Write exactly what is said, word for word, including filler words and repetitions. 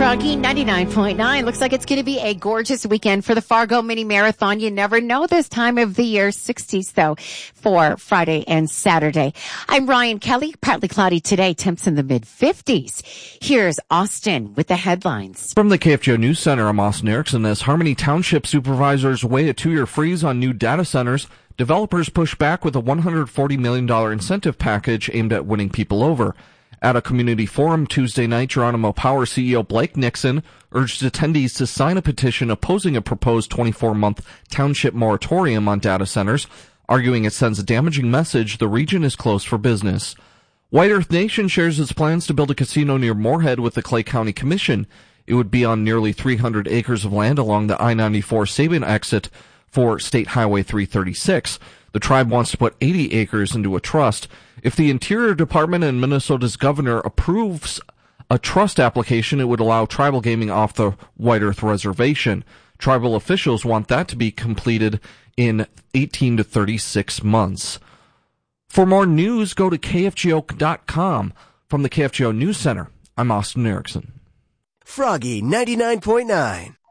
Froggy ninety-nine point nine. Looks like it's going to be a gorgeous weekend for the Fargo Mini Marathon. You never know this time of the year. sixties, though, for Friday and Saturday. I'm Ryan Kelly. Partly cloudy today. Temps in the mid fifties. Here's Austin with the headlines. From the K F G O News Center, I'm Austin Erickson. As Harmony Township supervisors weigh a two-year freeze on new data centers, developers push back with a one hundred forty million dollars incentive package aimed at winning people over. At a community forum Tuesday night, Geronimo Power C E O Blake Nixon urged attendees to sign a petition opposing a proposed twenty-four month township moratorium on data centers, arguing it sends a damaging message the region is closed for business. White Earth Nation shares its plans to build a casino near Moorhead with the Clay County Commission. It would be on nearly three hundred acres of land along the I ninety-four Sabin exit for State Highway three thirty-six. The tribe wants to put eighty acres into a trust. If the Interior Department and Minnesota's governor approves a trust application, it would allow tribal gaming off the White Earth Reservation. Tribal officials want that to be completed in eighteen to thirty-six months. For more news, go to K F G O dot com. From the K F G O News Center, I'm Austin Erickson. Froggy ninety-nine point nine.